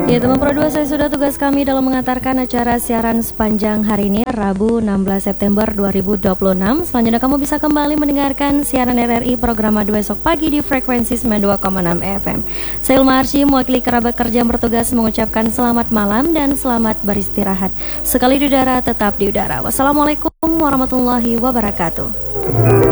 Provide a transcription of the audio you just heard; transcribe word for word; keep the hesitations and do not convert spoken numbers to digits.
Ya teman Pro dua, saya sudah tugas kami dalam mengantarkan acara siaran sepanjang hari ini Rabu enam belas September dua ribu dua puluh enam. Selanjutnya kamu bisa kembali mendengarkan siaran R R I program dua esok pagi di frekuensi sembilan puluh dua koma enam F M. Saya Ilma Arsy, mewakili kerabat kerja yang bertugas mengucapkan selamat malam dan selamat beristirahat. Sekali di udara, tetap di udara. Wassalamualaikum warahmatullahi wabarakatuh.